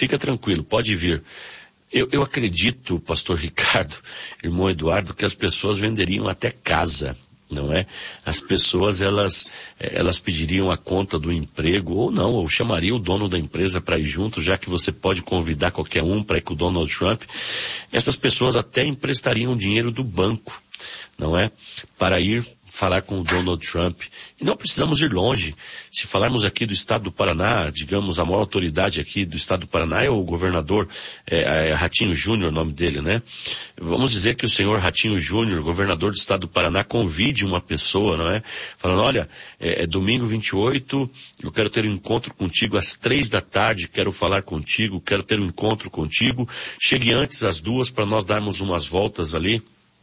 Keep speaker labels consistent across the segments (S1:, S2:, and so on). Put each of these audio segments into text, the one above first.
S1: Fica tranquilo, pode vir. Eu acredito, pastor Ricardo, irmão Eduardo, que as pessoas venderiam até casa, não é? As pessoas, elas pediriam a conta do emprego, ou não, ou chamariam o dono da empresa para ir junto, já que você pode convidar qualquer um para ir com o Donald Trump. Essas pessoas até emprestariam dinheiro do banco, não é? Para ir falar com o Donald Trump. E não precisamos ir longe. Se falarmos aqui do estado do Paraná, digamos, a maior autoridade aqui do estado do Paraná é o governador Ratinho Júnior, o nome dele, né? Vamos dizer que o senhor Ratinho Júnior, governador do estado do Paraná, convide uma pessoa, não é? Falando, olha, domingo 28, eu quero ter um encontro contigo às 3 da tarde, quero falar contigo, quero ter um encontro contigo. Chegue antes às 2 para nós darmos umas voltas ali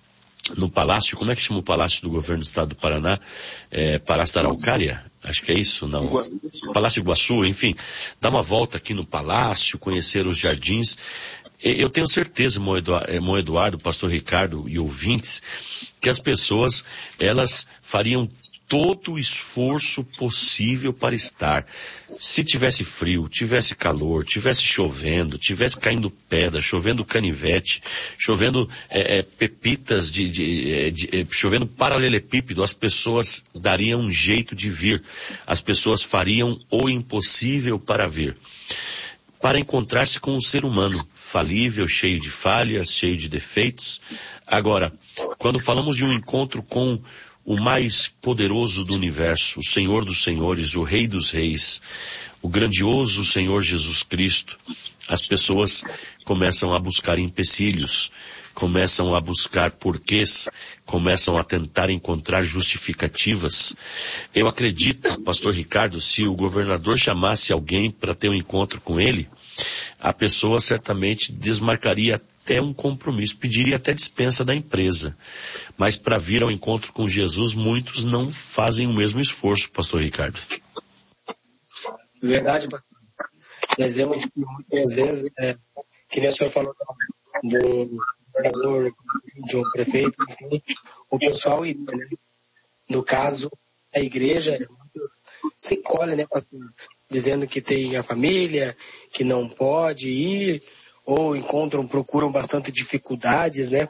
S1: no palácio. Como é que chama o palácio do governo do estado do Paraná? Palácio da Araucária? Acho que é isso, não? Palácio Iguaçu, enfim. Dar uma volta aqui no palácio, conhecer os jardins. Eu tenho certeza, irmão Eduardo, pastor Ricardo e ouvintes, que as pessoas, elas fariam todo o esforço possível para estar. Se tivesse frio, tivesse calor, tivesse chovendo, tivesse caindo pedra, chovendo canivete, chovendo pepitas, chovendo paralelepípedo, as pessoas dariam um jeito de vir. As pessoas fariam o impossível para vir. Para encontrar-se com um ser humano falível, cheio de falhas, cheio de defeitos. Agora, quando falamos de um encontro com o mais poderoso do universo, o Senhor dos Senhores, o Rei dos Reis, o grandioso Senhor Jesus Cristo, as pessoas começam a buscar empecilhos, começam a buscar porquês, começam a tentar encontrar justificativas. Eu acredito, pastor Ricardo, se o governador chamasse alguém para ter um encontro com ele, a pessoa certamente desmarcaria até um compromisso, pediria até dispensa da empresa. Mas para vir ao encontro com Jesus, muitos não fazem o mesmo esforço, pastor Ricardo.
S2: Verdade, pastor. Nós vemos que muitas vezes, que nem o senhor falou do governador, de um prefeito, enfim, o pessoal iria, né? No caso, a igreja, muitos se encolhem, né, pastor? Dizendo que tem a família, que não pode ir, ou procuram bastante dificuldades, né?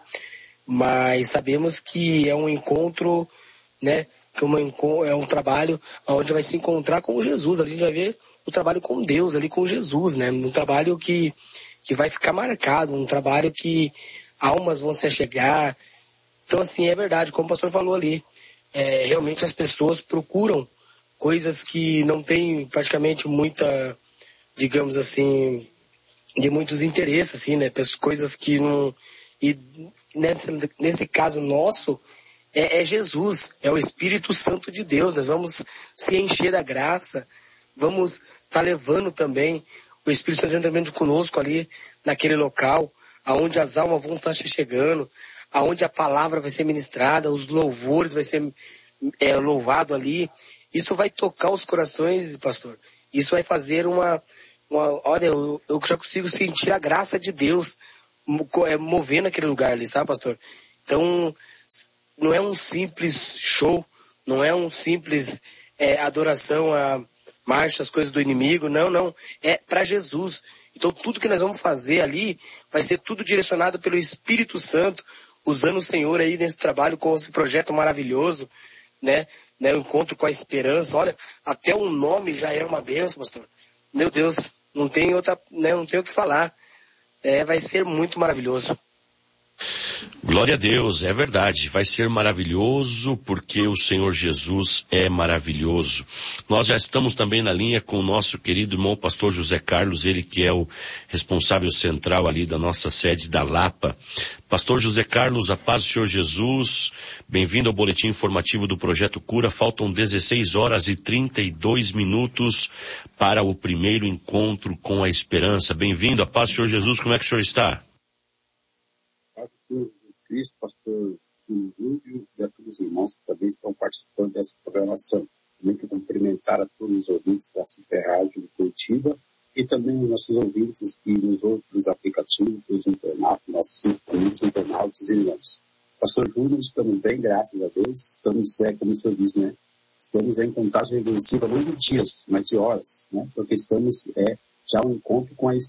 S2: Mas sabemos que é um encontro, né? Que é um trabalho onde vai se encontrar com Jesus. A gente vai ver o trabalho com Deus ali, com Jesus, né? Um trabalho que vai ficar marcado, um trabalho que almas vão se achegar. Então, assim, é verdade, como o pastor falou ali, realmente as pessoas procuram coisas que não têm praticamente muita, digamos assim, de muitos interesses, assim, né? Coisas que não... E nesse caso nosso, é Jesus, é o Espírito Santo de Deus. Nós vamos se encher da graça, vamos estar levando também o Espírito Santo juntamente conosco ali, naquele local, aonde as almas vão estar chegando, aonde a palavra vai ser ministrada, os louvores vai ser louvado ali. Isso vai tocar os corações, pastor. Isso vai fazer olha, eu já consigo sentir a graça de Deus movendo aquele lugar ali, sabe, pastor? Então, não é um simples show, não é um simples adoração a marchas, coisas do inimigo, não, é para Jesus. Então, tudo que nós vamos fazer ali vai ser tudo direcionado pelo Espírito Santo, usando o Senhor aí nesse trabalho com esse projeto maravilhoso, né? O encontro com a esperança. Olha, até o nome já é uma bênção, pastor. Meu Deus, não tem outra, né? Não tem o que falar. Vai ser muito maravilhoso.
S1: Glória a Deus, é verdade, vai ser maravilhoso porque o Senhor Jesus é maravilhoso. Nós já estamos também na linha com o nosso querido irmão pastor José Carlos, ele que é o responsável central ali da nossa sede da Lapa. Pastor José Carlos, a paz do Senhor Jesus, bem-vindo ao boletim informativo do Projeto Cura. Faltam 16 horas e 32 minutos para o primeiro encontro com a esperança. Bem-vindo, a paz do Senhor Jesus, como é que o senhor está?
S3: Jesus Cristo, pastor Júlio e a todos os irmãos que também estão participando dessa programação. Também quero cumprimentar a todos os ouvintes da Super Rádio de Curitiba e também os nossos ouvintes que nos outros aplicativos, nossos amigos internautas e irmãos. Pastor Júlio, estamos bem, graças a Deus. Estamos, como o senhor diz, né? Estamos em contagem regressiva não de dias, mas de horas, né? Porque estamos já um encontro com a esperança.